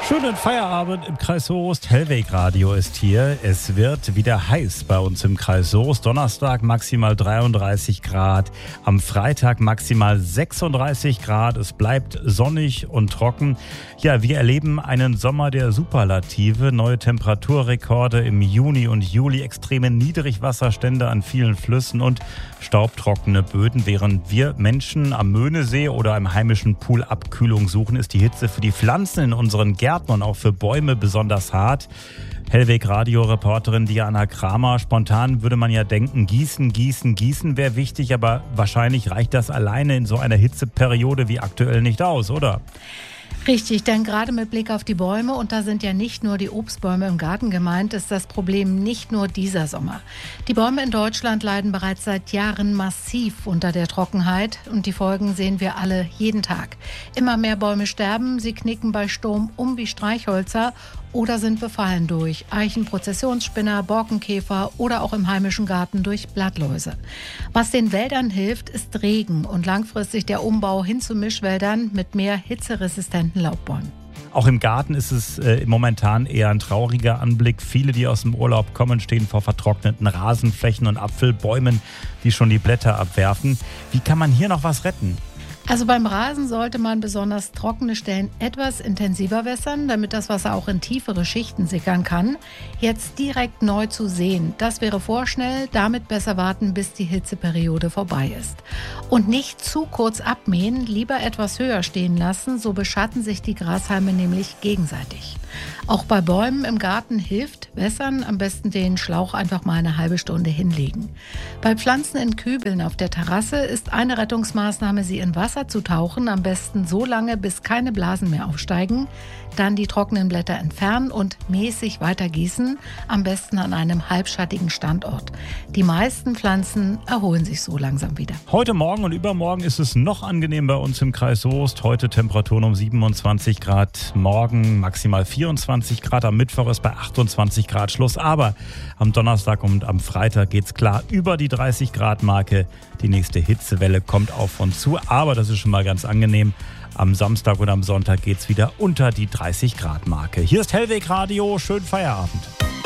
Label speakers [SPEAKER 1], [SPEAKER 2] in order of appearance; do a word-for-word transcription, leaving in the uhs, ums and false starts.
[SPEAKER 1] Schönen Feierabend im Kreis Soest. Hellweg Radio ist hier. Es wird wieder heiß bei uns im Kreis Soest. Donnerstag maximal dreiunddreißig Grad, am Freitag maximal sechsunddreißig Grad. Es bleibt sonnig und trocken. Ja, wir erleben einen Sommer der Superlative. Neue Temperaturrekorde im Juni und Juli, extreme Niedrigwasserstände an vielen Flüssen und staubtrockene Böden. Während wir Menschen am Möhnesee oder im heimischen Pool Abkühlung suchen, ist die Hitze für die Pflanzen in unseren Gärten und auch für Bäume besonders hart. Hellweg-Radio-Reporterin Diana Kramer. Spontan würde man ja denken, gießen, gießen, gießen wäre wichtig, aber wahrscheinlich reicht das alleine in so einer Hitzeperiode wie aktuell nicht aus, oder?
[SPEAKER 2] Richtig, denn gerade mit Blick auf die Bäume, und da sind ja nicht nur die Obstbäume im Garten gemeint, ist das Problem nicht nur dieser Sommer. Die Bäume in Deutschland leiden bereits seit Jahren massiv unter der Trockenheit und die Folgen sehen wir alle jeden Tag. Immer mehr Bäume sterben, sie knicken bei Sturm um wie Streichhölzer oder sind befallen durch Eichenprozessionsspinner, Borkenkäfer oder auch im heimischen Garten durch Blattläuse. Was den Wäldern hilft, ist Regen und langfristig der Umbau hin zu Mischwäldern mit mehr hitzeresistenten Laubbäumen.
[SPEAKER 1] Auch im Garten ist es äh, momentan eher ein trauriger Anblick. Viele, die aus dem Urlaub kommen, stehen vor vertrockneten Rasenflächen und Apfelbäumen, die schon die Blätter abwerfen. Wie kann man hier noch was retten?
[SPEAKER 2] Also beim Rasen sollte man besonders trockene Stellen etwas intensiver wässern, damit das Wasser auch in tiefere Schichten sickern kann. Jetzt direkt neu zu säen, das wäre vorschnell, damit besser warten, bis die Hitzeperiode vorbei ist. Und nicht zu kurz abmähen, lieber etwas höher stehen lassen, so beschatten sich die Grashalme nämlich gegenseitig. Auch bei Bäumen im Garten hilft wässern, am besten den Schlauch einfach mal eine halbe Stunde hinlegen. Bei Pflanzen in Kübeln auf der Terrasse ist eine Rettungsmaßnahme, sie in Wasser zu tauchen, am besten so lange, bis keine Blasen mehr aufsteigen. Dann die trockenen Blätter entfernen und mäßig weiter gießen, am besten an einem halbschattigen Standort. Die meisten Pflanzen erholen sich so langsam wieder.
[SPEAKER 1] Heute Morgen und übermorgen ist es noch angenehm bei uns im Kreis Soest. Heute Temperaturen um siebenundzwanzig Grad, morgen maximal vierundzwanzig Grad, am Mittwoch ist bei achtundzwanzig Grad Schluss. Aber am Donnerstag und am Freitag geht es klar über die dreißig Grad Marke. Die nächste Hitzewelle kommt auf uns zu, aber das ist schon mal ganz angenehm. Am Samstag und am Sonntag geht es wieder unter die dreißig Grad Marke. Hier ist Hellweg Radio, schönen Feierabend.